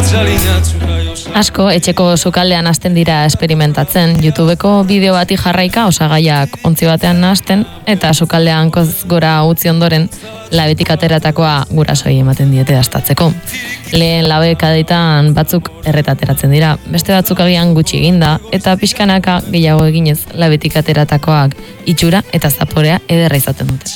Asko, etxeko sukaldean hasten dira esperimentatzen, YouTubeko bideo bati jarraika osagaiak ontzi batean nahasten, eta sukaldean koz gora utzi ondoren, labetik ateratakoa gurasoi ematen diete dastatzeko. Lehen labekadeitan batzuk erretateratzen dira, beste batzuk agian gutxi eginda, eta pixkanaka gehiago eginez labetik ateratakoak itxura eta zaporea ederra izaten dute.